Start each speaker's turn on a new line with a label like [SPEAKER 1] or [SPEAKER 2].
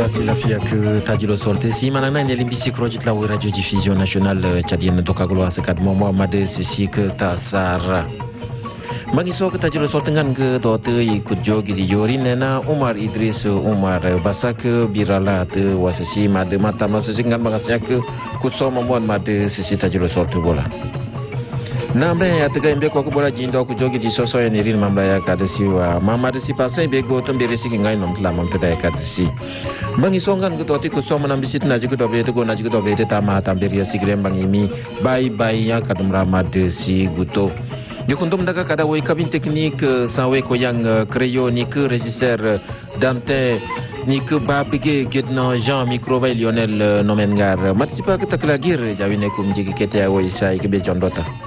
[SPEAKER 1] silafia ke tajilo sorte si manana ni limbisi krojit la radio diffusion nationale tchadienne tokaglo asakad Mohamed Sisik Tasar mangiso ke tajilo sorte ngan ke dote ikut jogi di jori nena Umar Idris Umar basak birala te wasasi made mata masasi ngan magasya ke kutso mamon made sisi tajilo sorte bola nambe atega imbe ko bola jindo ku jogi di soso en irin mamlaya kadasi wa mamade si pasai be go tombe resi ngai nom tla mam tada kadasi bangi songan ku doti ku so manam bisit na jigo dobe to go na jigo dobe ta ma tam beria sigrem bangi mi bye bye ya kadum ramade si guto yukundum daga kada woi kabin teknik sawe ko yang kreyo ni ke regisseur Dante ni ke babige gedno Jean micro Lionel Nomengar matsipa ke taklagir jawine kum jigi kete woi sai ke be jondota